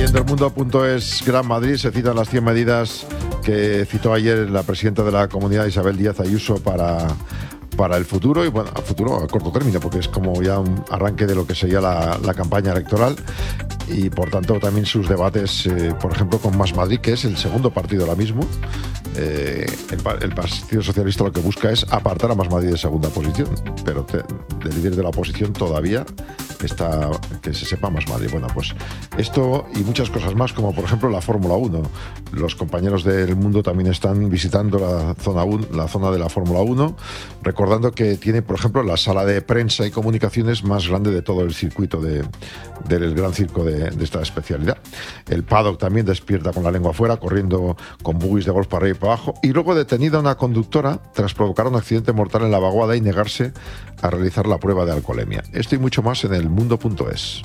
Abriendo el mundo.es, Gran Madrid, se citan las 100 medidas que citó ayer la presidenta de la Comunidad, Isabel Díaz Ayuso, para el futuro, y bueno, al futuro a corto término, porque es como ya un arranque de lo que sería la campaña electoral, y por tanto también sus debates, por ejemplo, con Más Madrid, que es el segundo partido ahora mismo. El Partido Socialista lo que busca es apartar a Más Madrid de segunda posición, pero de líder de la oposición todavía está que se sepa Más Madrid. Bueno, pues esto y muchas cosas más, como por ejemplo la Fórmula 1. Los compañeros del Mundo también están visitando la zona de la Fórmula 1, recordando que tiene, por ejemplo, la sala de prensa y comunicaciones más grande de todo el circuito del gran circo de esta especialidad. El paddock también despierta con la lengua afuera, corriendo con buggies de golf para arriba y para abajo, y luego detenida una conductora tras provocar un accidente mortal en la vaguada y negarse a realizar la prueba de alcoholemia. Esto y mucho más en el mundo.es.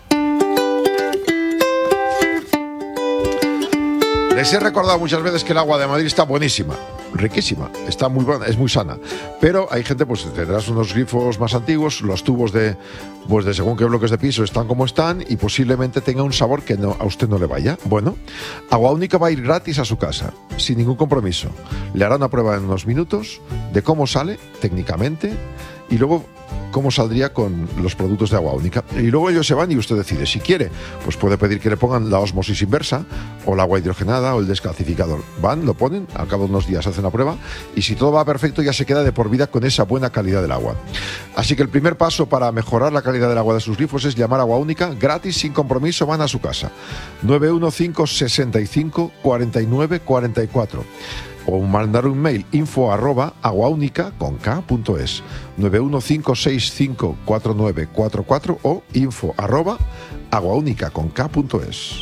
Les he recordado muchas veces que el agua de Madrid está buenísima, riquísima, está muy buena, es muy sana. Pero hay gente, pues tendrás unos grifos más antiguos, los tubos de según qué bloques de piso están como están, y posiblemente tenga un sabor que a usted no le vaya. Bueno, Agua Única va a ir gratis a su casa, sin ningún compromiso. Le hará una prueba en unos minutos de cómo sale técnicamente, y luego cómo saldría con los productos de Agua Única. Y luego ellos se van y usted decide. Si quiere, pues puede pedir que le pongan la ósmosis inversa, o el agua hidrogenada, o el descalcificador. Van, lo ponen, al cabo de unos días hacen la prueba, y si todo va perfecto ya se queda de por vida con esa buena calidad del agua. Así que el primer paso para mejorar la calidad del agua de sus grifos es llamar a Agua Única, gratis, sin compromiso, van a su casa. 915654944. O mandar un mail, info@aguaunica.es, 915654944, o info@aguaunica.es.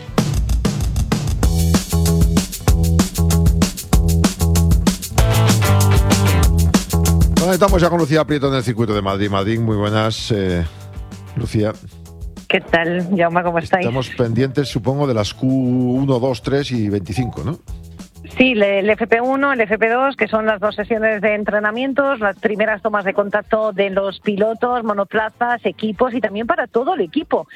Estamos ya con Lucía Prieto en el circuito de Madrid. Madrid, muy buenas, Lucía. ¿Qué tal, Jaume? ¿Cómo estáis? Estamos pendientes, supongo, de las Q1, 2, 3 y 25, ¿no? Sí, el FP1, el FP2, que son las dos sesiones de entrenamientos, las primeras tomas de contacto de los pilotos, monoplazas, equipos, y también para todo el equipo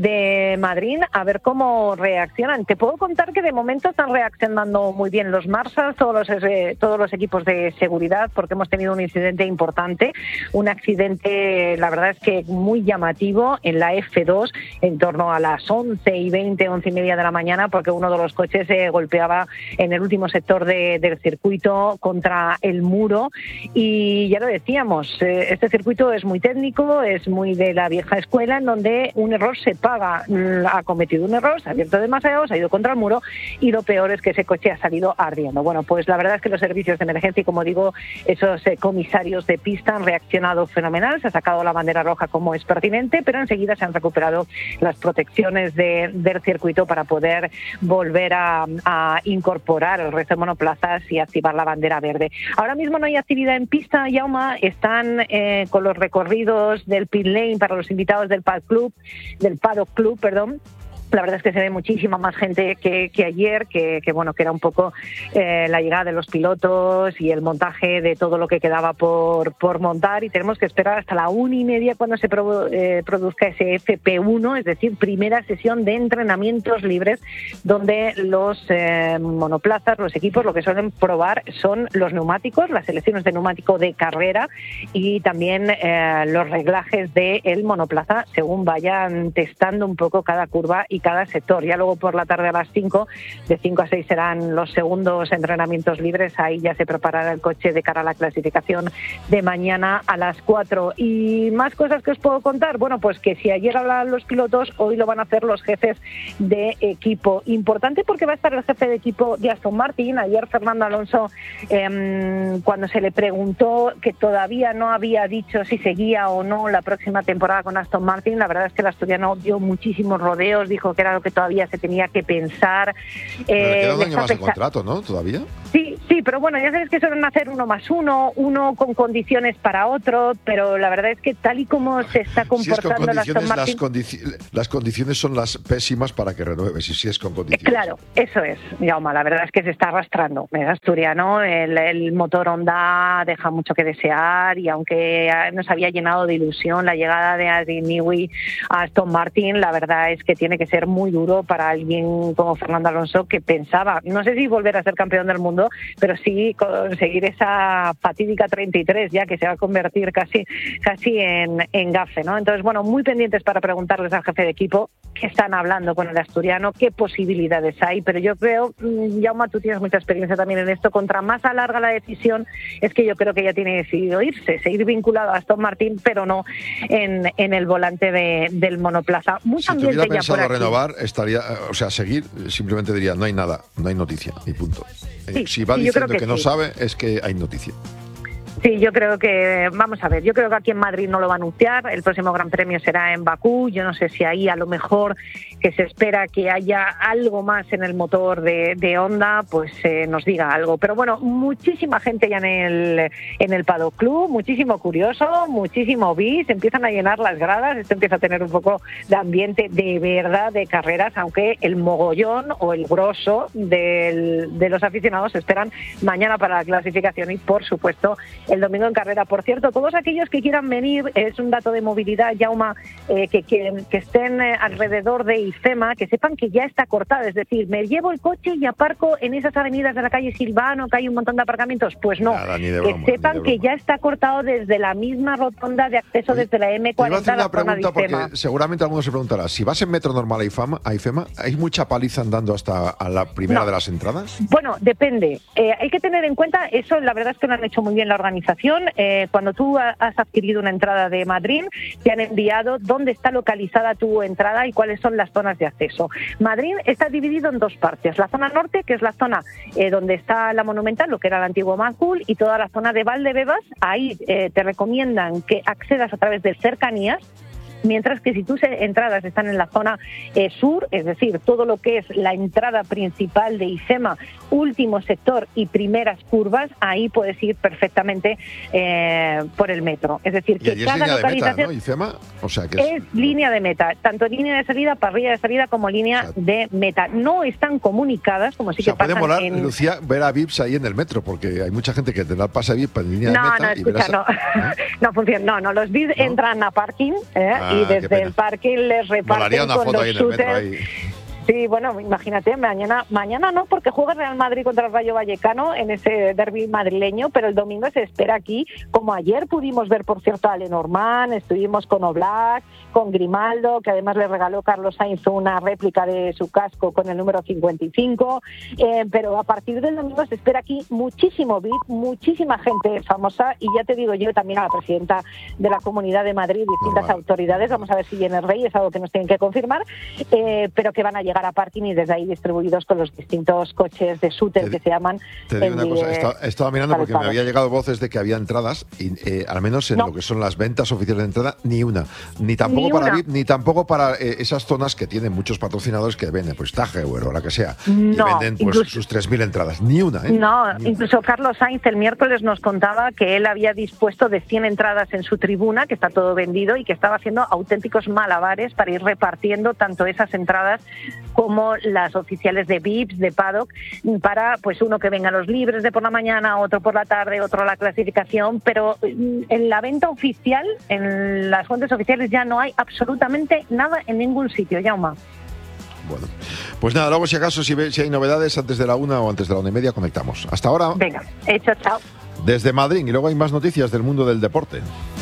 de Madrid, a ver cómo reaccionan. Te puedo contar que de momento están reaccionando muy bien los Marsas, todos los equipos de seguridad, porque hemos tenido un incidente importante, un accidente, la verdad es que muy llamativo, en la F2, en torno a las 11:20, 11:30 de la mañana, porque uno de los coches se golpeaba en el último sector del circuito contra el muro, y ya lo decíamos, este circuito es muy técnico, es muy de la vieja escuela, en donde un error se paga. Ha cometido un error, se ha abierto demasiado, se ha ido contra el muro, y lo peor es que ese coche ha salido ardiendo. Bueno, pues la verdad es que los servicios de emergencia, y como digo, esos comisarios de pista han reaccionado fenomenal, se ha sacado la bandera roja como es pertinente, pero enseguida se han recuperado las protecciones del circuito para poder volver a incorporar el resto de monoplazas y activar la bandera verde. Ahora mismo no hay actividad en pista, Jaume, están con los recorridos del pit lane para los invitados del Paddock Club, perdón. La verdad es que se ve muchísima más gente que ayer, que era un poco la llegada de los pilotos y el montaje de todo lo que quedaba por montar, y tenemos que esperar hasta la 1:30 cuando se produzca ese FP1, es decir, primera sesión de entrenamientos libres, donde los monoplazas, los equipos, lo que suelen probar son los neumáticos, las selecciones de neumático de carrera, y también los reglajes del monoplaza según vayan testando un poco cada curva y cada sector. Ya luego por la tarde a las 5, de 5 a 6 serán los segundos entrenamientos libres. Ahí ya se preparará el coche de cara a la clasificación de mañana a las 4. Y más cosas que os puedo contar. Bueno, pues que si ayer hablaban los pilotos, hoy lo van a hacer los jefes de equipo. Importante porque va a estar el jefe de equipo de Aston Martin. Ayer Fernando Alonso, cuando se le preguntó, que todavía no había dicho si seguía o no la próxima temporada con Aston Martin, la verdad es que el asturiano dio muchísimos rodeos, dijo que era lo que todavía se tenía que pensar. Pero le queda un año más de contrato, ¿no? ¿Todavía? Sí, Sí, pero bueno, ya sabes que suelen hacer 1+1, uno con condiciones para otro, pero la verdad es que tal y como se está comportando si Aston Martin... las condiciones son las pésimas para que renueves, y si es con condiciones. Claro, eso es, Jaume, la verdad es que se está arrastrando. El asturiano, el motor Honda deja mucho que desear, y aunque nos había llenado de ilusión la llegada de Adrian Newey a Aston Martin, la verdad es que tiene que ser muy duro para alguien como Fernando Alonso, que pensaba, no sé si volver a ser campeón del mundo, pero sí conseguir esa fatídica 33 ya, que se va a convertir casi en gafe, ¿no? Entonces, bueno, muy pendientes para preguntarles al jefe de equipo qué están hablando con el asturiano, qué posibilidades hay, pero yo creo, Jaume, tú tienes mucha experiencia también en esto, contra más alarga la decisión, es que yo creo que ya tiene decidido irse, seguir vinculado a Aston Martin, pero no en el volante del monoplaza. Si tuviera pensado renovar, seguir, simplemente diría, no hay nada, no hay noticia, y punto. Sí, si va diciendo que no sabe, es que hay noticia. Sí, yo creo que, vamos a ver, yo creo que aquí en Madrid no lo va a anunciar, el próximo Gran Premio será en Bakú, yo no sé si ahí a lo mejor que se espera que haya algo más en el motor de Honda, pues nos diga algo. Pero bueno, muchísima gente ya en el Paddock Club, muchísimo curioso, muchísimo bis, empiezan a llenar las gradas, esto empieza a tener un poco de ambiente de verdad de carreras, aunque el mogollón o el grosso de los aficionados esperan mañana para la clasificación y, por supuesto, el domingo en carrera. Por cierto, todos aquellos que quieran venir, es un dato de movilidad, Jaume, que estén alrededor de IFEMA, que sepan que ya está cortada, es decir, me llevo el coche y aparco en esas avenidas de la calle Silvano, que hay un montón de aparcamientos, pues no, nada, broma, que sepan que ya está cortado desde la misma rotonda de acceso. Oye, desde la M40. Te iba a hacer una pregunta, porque seguramente alguno se preguntará, si vas en metro normal a IFEMA, ¿hay mucha paliza andando hasta a la primera de las entradas? Bueno, depende. Hay que tener en cuenta, eso la verdad es que lo han hecho muy bien la organización. Cuando tú has adquirido una entrada de Madrid, te han enviado dónde está localizada tu entrada y cuáles son las zonas de acceso. Madrid está dividido en dos partes. La zona norte, que es la zona donde está la Monumental, lo que era el antiguo Macul, y toda la zona de Valdebebas. Ahí te recomiendan que accedas a través de cercanías, mientras que si tus entradas están en la zona sur, es decir, todo lo que es la entrada principal de IFEMA, último sector y primeras curvas, ahí puedes ir perfectamente por el metro. Es decir, que cada localización de meta, ¿no? IFEMA, o sea, que es línea de meta, tanto línea de salida, parrilla de salida como línea de meta. No están comunicadas, como sí que pasa. Puede molar, Lucía, ver a VIPs ahí en el metro, porque hay mucha gente que te da el pase VIP en línea de meta. No funciona. No, los VIPs entran a parking, y desde el parking les reparten una con foto los ahí en el metro shooters. ahí. Sí, bueno, imagínate, mañana no, porque juega Real Madrid contra el Rayo Vallecano en ese derbi madrileño, pero el domingo se espera aquí, como ayer pudimos ver, por cierto, a Lenormand, estuvimos con Oblak, con Grimaldo, que además le regaló Carlos Sainz una réplica de su casco con el número 55, pero a partir del domingo se espera aquí muchísimo VIP, muchísima gente famosa, y ya te digo yo también a la presidenta de la Comunidad de Madrid, distintas autoridades, vamos a ver si viene el Rey, es algo que nos tienen que confirmar, pero que van a llegar a parking y desde ahí distribuidos con los distintos coches de shooter que se llaman. Te digo una cosa, estaba mirando porque me había llegado voces de que había entradas y al menos en lo que son las ventas oficiales de entrada, ni una. Ni tampoco para VIP, ni tampoco para esas zonas que tienen muchos patrocinadores que venden, pues Tageuer o la que sea, y venden pues sus 3.000 entradas. Ni una, ¿eh? No, incluso Carlos Sainz el miércoles nos contaba que él había dispuesto de 100 entradas en su tribuna, que está todo vendido, y que estaba haciendo auténticos malabares para ir repartiendo tanto esas entradas como las oficiales de VIPs, de Paddock, para pues uno que venga a los libres de por la mañana, otro por la tarde, otro a la clasificación, pero en la venta oficial, en las fuentes oficiales ya no hay absolutamente nada en ningún sitio, Jaume. Bueno, pues nada, luego si acaso si hay novedades antes de la 1 o antes de la 1:30 conectamos. Hasta ahora. Venga, hecho, chao. Desde Madrid, y luego hay más noticias del mundo del deporte.